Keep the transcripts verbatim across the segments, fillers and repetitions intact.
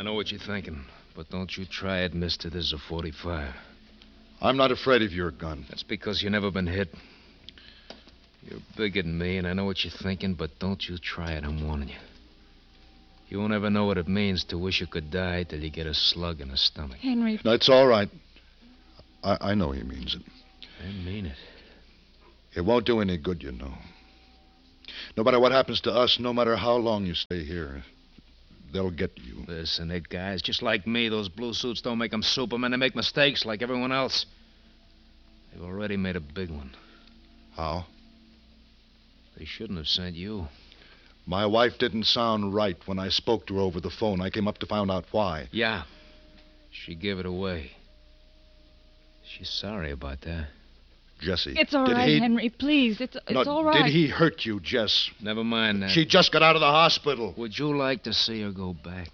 I know what you're thinking, but don't you try it, mister. This is a forty-five. I'm not afraid of your gun. That's because you've never been hit. You're bigger than me, and I know what you're thinking, but don't you try it, I'm warning you. You won't ever know what it means to wish you could die till you get a slug in the stomach. Henry. That's all right. I, I know he means it. I mean it. It won't do any good, you know. No matter what happens to us, no matter how long you stay here, they'll get you. Listen, it, guys, just like me, those blue suits don't make them Supermen. They make mistakes like everyone else. They've already made a big one. How? They shouldn't have sent you. My wife didn't sound right when I spoke to her over the phone. I came up to find out why. Yeah. She gave it away. She's sorry about that. Jesse. It's all did right, he... Henry. Please, it's it's no, all right. Did he hurt you, Jess? Never mind that. She just got out of the hospital. Would you like to see her go back?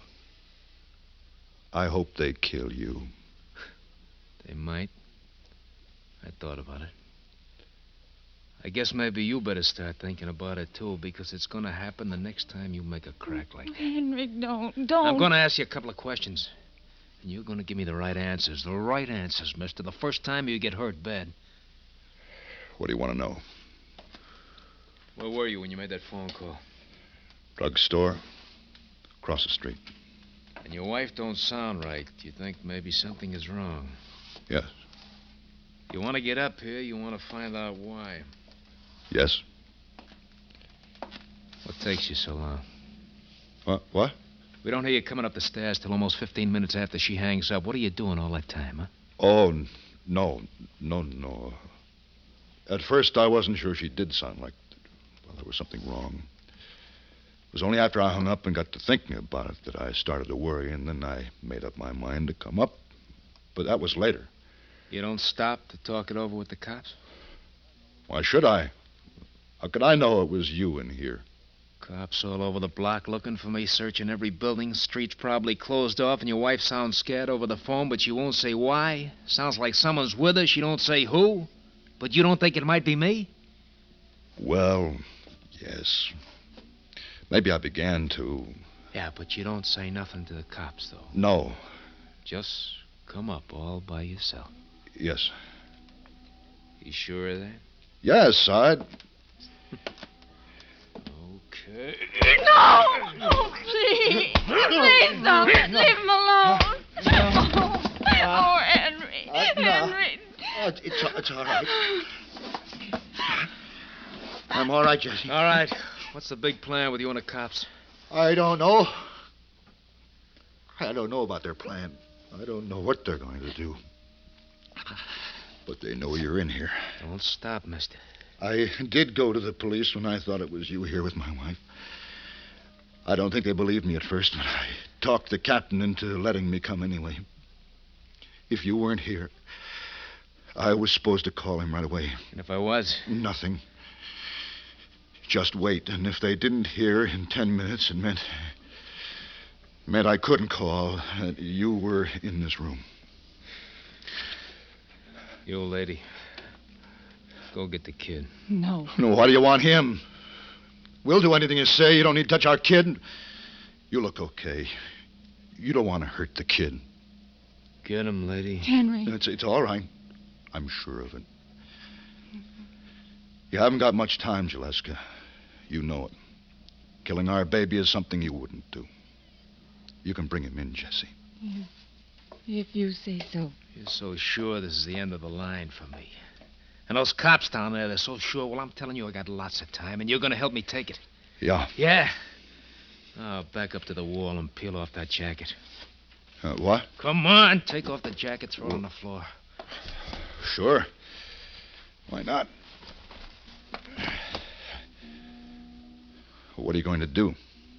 I hope they kill you. They might. I thought about it. I guess maybe you better start thinking about it, too, because it's going to happen the next time you make a crack like that. Henry, don't, don't. I'm going to ask you a couple of questions, and you're going to give me the right answers. The right answers, mister, the first time you get hurt bad. What do you want to know? Where were you when you made that phone call? Drugstore. Across the street. And your wife don't sound right. You think maybe something is wrong? Yes. You want to get up here, you want to find out why. Yes. What takes you so long? What? What? We don't hear you coming up the stairs till almost fifteen minutes after she hangs up. What are you doing all that time, huh? Oh, no. No, no. At first, I wasn't sure she did sound like... Well, there was something wrong. It was only after I hung up and got to thinking about it that I started to worry, and then I made up my mind to come up. But that was later. You don't stop to talk it over with the cops? Why should I? How could I know it was you in here? Cops all over the block looking for me, searching every building. Street's probably closed off, and your wife sounds scared over the phone, but she won't say why. Sounds like someone's with her. She don't say who. But you don't think it might be me? Well, yes. Maybe I began to. Yeah, but you don't say nothing to the cops, though. No. Just come up all by yourself. Yes. You sure of that? Yes, I'd... Okay. No! Oh, please. Please don't. Leave him alone. Oh, oh Henry. Uh, no. Henry. Oh, it's, it's all right. I'm all right, Jesse. All right. What's the big plan with you and the cops? I don't know. I don't know about their plan. I don't know what they're going to do. But they know you're in here. Don't stop, mister. I did go to the police when I thought it was you here with my wife. I don't think they believed me at first, but I talked the captain into letting me come anyway. If you weren't here, I was supposed to call him right away. And if I was? Nothing. Just wait, and if they didn't hear in ten minutes, it meant... meant I couldn't call. Uh, you were in this room. You old lady, go get the kid. No. No, why do you want him? We'll do anything you say. You don't need to touch our kid. You look okay. You don't want to hurt the kid. Get him, lady. Henry. It's, it's all right. I'm sure of it. You haven't got much time, Gillespie. You know it. Killing our baby is something you wouldn't do. You can bring him in, Jesse. If, if you say so. You're so sure this is the end of the line for me. And those cops down there, they're so sure. Well, I'm telling you, I got lots of time, and you're going to help me take it. Yeah. Yeah. Now, back up to the wall and peel off that jacket. Uh, what? Come on. Take off the jacket, throw it on the floor. Sure. Why not? What are you going to do?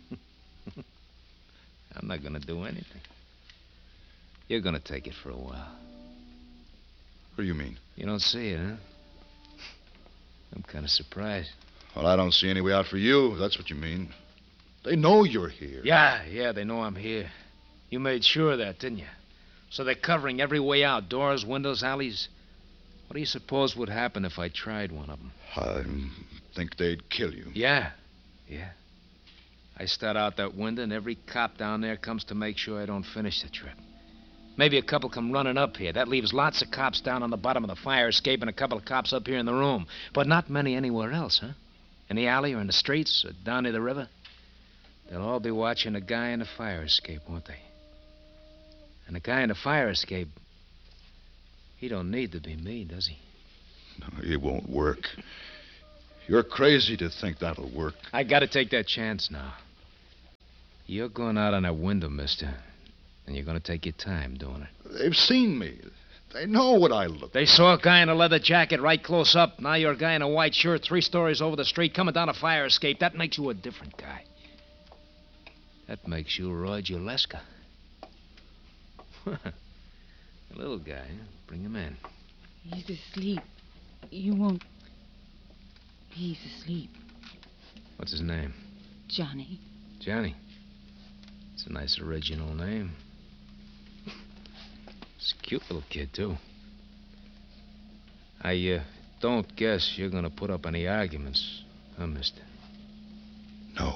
I'm not going to do anything. You're going to take it for a while. What do you mean? You don't see it, huh? I'm kind of surprised. Well, I don't see any way out for you, if that's what you mean. They know you're here. Yeah, yeah, they know I'm here. You made sure of that, didn't you? So they're covering every way out. Doors, windows, alleys. What do you suppose would happen if I tried one of them? I think they'd kill you. Yeah, yeah. I start out that window, and every cop down there comes to make sure I don't finish the trip. Maybe a couple come running up here. That leaves lots of cops down on the bottom of the fire escape and a couple of cops up here in the room. But not many anywhere else, huh? In the alley or in the streets or down near the river. They'll all be watching a guy in the fire escape, won't they? And the guy in the fire escape, he don't need to be me, does he? No, it won't work. You're crazy to think that'll work. I gotta take that chance now. You're going out on that window, mister. And you're gonna take your time doing it. They've seen me. They know what I look They saw a guy in a leather jacket right close up. Now you're a guy in a white shirt three stories over the street coming down a fire escape. That makes you a different guy. That makes you Roy Juleska. A little guy. Huh? Bring him in. He's asleep. You won't... He's asleep. What's his name? Johnny. Johnny. It's a nice original name. It's a cute little kid, too. I, uh, don't guess you're gonna put up any arguments, huh, mister? No.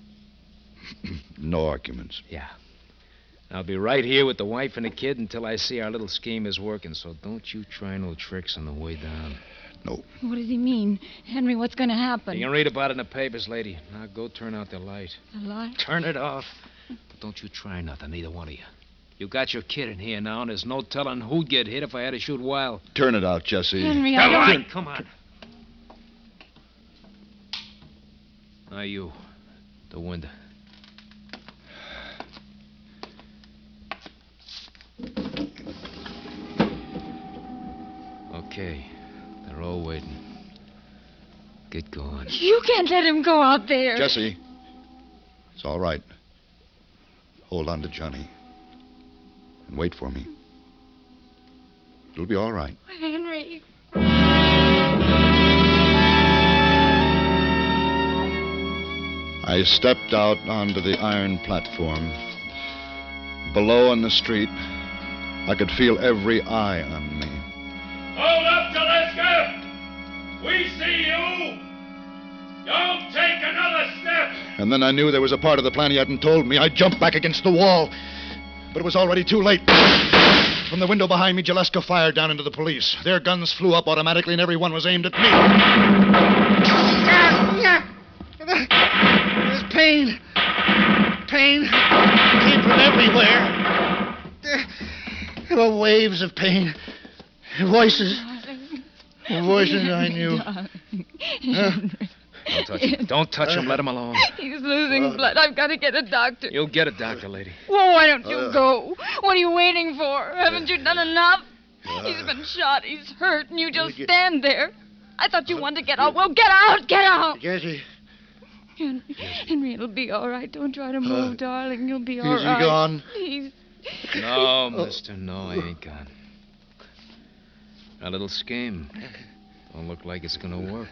No arguments. Yeah. I'll be right here with the wife and the kid until I see our little scheme is working, so don't you try no tricks on the way down. No. What does he mean? Henry, what's going to happen? You can read about it in the papers, lady. Now go turn out the light. The light? Turn it off. But don't you try nothing, neither one of you. You got your kid in here now, and there's no telling who'd get hit if I had to shoot wild. Turn it out, Jesse. Henry, Come I on, don't... come on. Now you, the window. Okay, they're all waiting. Get going. You can't let him go out there. Jesse. It's all right. Hold on to Johnny. And wait for me. It'll be all right. Henry. I stepped out onto the iron platform. Below on the street, I could feel every eye on me. Hold up, Jaleska! We see you! Don't take another step! And then I knew there was a part of the plan he hadn't told me. I jumped back against the wall. But it was already too late. From the window behind me, Jaleska fired down into the police. Their guns flew up automatically, and every one was aimed at me. There's pain. Pain came from everywhere. There were waves of pain. Voices. Voices I knew. Huh? Don't touch him. Don't touch him. Let him alone. He's losing blood. I've got to get a doctor. You'll get a doctor, lady. Well, why don't you Uh, go? What are you waiting for? Haven't you done enough? He's been shot. He's hurt, and you just get- stand there. I thought you wanted to get out. Well, get out. Get out. Jesse, Henry, Henry, it'll be all right. Don't try to move, Uh, darling. You'll be all is he right. gone? He's... No, mister, no, I ain't gone. Our little scheme don't look like it's gonna work.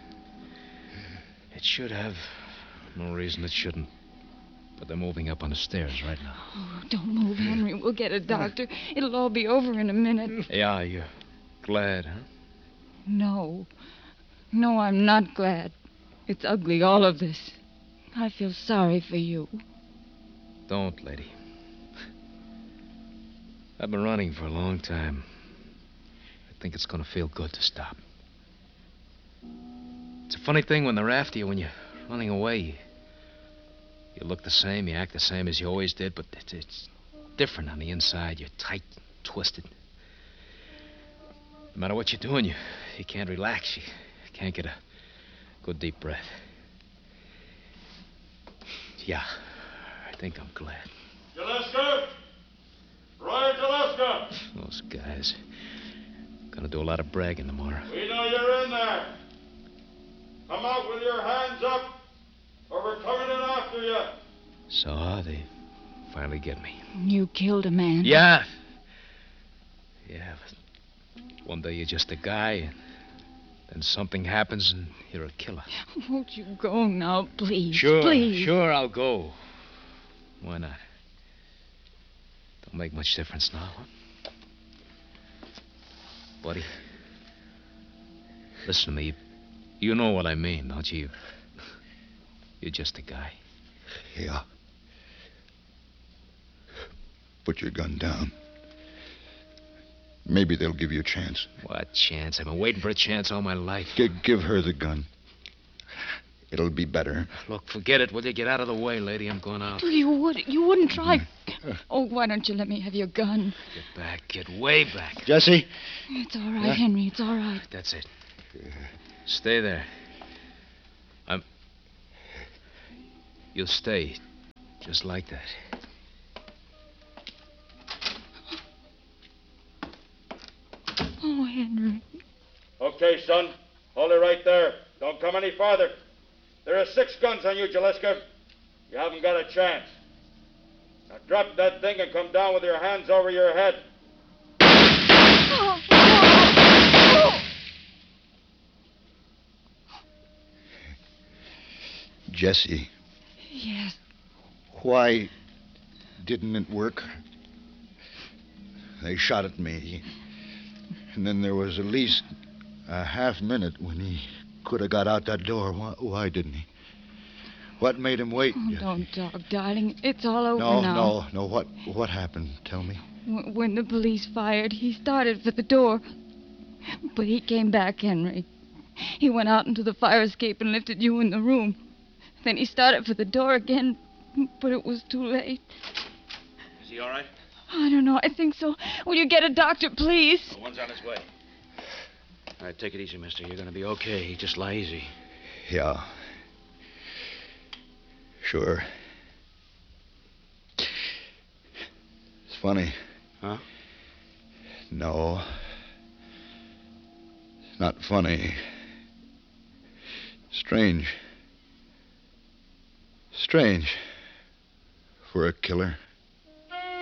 It should have. No reason it shouldn't. But they're moving up on the stairs right now. Oh, don't move, Henry. We'll get a doctor. It'll all be over in a minute. Yeah, you're glad, huh? No. No, I'm not glad. It's ugly, all of this. I feel sorry for you. Don't, lady. I've been running for a long time. I think it's gonna feel good to stop. It's a funny thing when they're after you, when you're running away. You look the same, you act the same as you always did, but it's, it's different on the inside. You're tight, twisted. No matter what you're doing, you, you can't relax. You can't get a good deep breath. Yeah, I think I'm glad. Jaleska! Roy Jaleska! Those guys. Gonna do a lot of bragging tomorrow. We know you're in there. Come out with your hands up, or we're coming in after you. So they finally get me. You killed a man. Yeah. Yeah, but one day you're just a guy, and then something happens and you're a killer. Won't you go now, please? Sure, Please. sure, I'll go. Why not? Don't make much difference now, huh? Buddy, listen to me. You know what I mean, don't you? You're just a guy. Yeah. Put your gun down. Maybe they'll give you a chance. What chance? I've been waiting for a chance all my life. G- give her the gun. It'll be better. Look, forget it. Will you get out of the way, lady? I'm going out. You would. You wouldn't try. Oh, why don't you let me have your gun? Get back. Get way back. Jesse? It's all right, Yeah? Henry. It's all right. That's it. Stay there. I'm... You'll stay. Just like that. Oh, Henry. Okay, son. Hold it right there. Don't come any farther. There are six guns on you, Jaliska. You haven't got a chance. Now drop that thing and come down with your hands over your head. Oh, oh, Jesse, yes. why didn't it work? They shot at me. And then there was at least a half minute when he could have got out that door. Why, why didn't he? What made him wait? Oh, don't talk, darling. It's all over no, now. no, no. What what happened? Tell me. W- When the police fired, he started for the door. But he came back, Henry. He went out into the fire escape and lifted you in the room. Then he started for the door again, but it was too late. Is he all right? I don't know. I think so. Will you get a doctor, please? The one's on his way. All right, take it easy, mister. You're going to be okay. Just lie easy. Yeah. Sure. It's funny. Huh? No. It's not funny. Strange. Strange. For a killer.